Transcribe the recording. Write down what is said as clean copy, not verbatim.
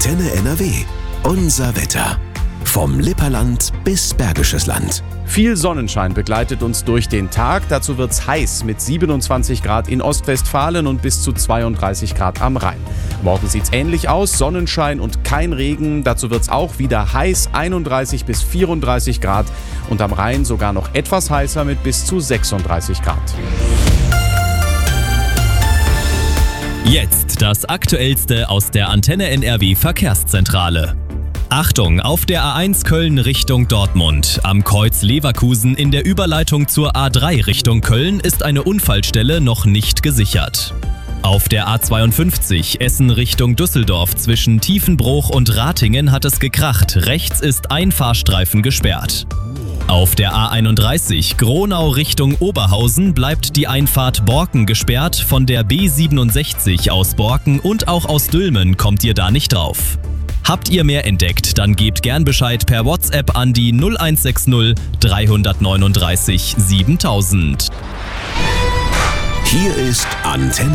Antenne NRW. Unser Wetter. Vom Lipperland bis Bergisches Land. Viel Sonnenschein begleitet uns durch den Tag. Dazu wird's heiß mit 27 Grad in Ostwestfalen und bis zu 32 Grad am Rhein. Morgen sieht's ähnlich aus, Sonnenschein und kein Regen. Dazu wird's auch wieder heiß, 31 bis 34 Grad und am Rhein sogar noch etwas heißer mit bis zu 36 Grad. Jetzt das Aktuellste aus der Antenne NRW Verkehrszentrale. Achtung, auf der A1 Köln Richtung Dortmund. Am Kreuz Leverkusen in der Überleitung zur A3 Richtung Köln ist eine Unfallstelle noch nicht gesichert. Auf der A52 Essen Richtung Düsseldorf zwischen Tiefenbruch und Ratingen hat es gekracht. Rechts ist ein Fahrstreifen gesperrt. Auf der A31 Gronau Richtung Oberhausen bleibt die Einfahrt Borken gesperrt. Von der B67 aus Borken und auch aus Dülmen kommt ihr da nicht drauf. Habt ihr mehr entdeckt, dann gebt gern Bescheid per WhatsApp an die 0160 339 7000. Hier ist Antenne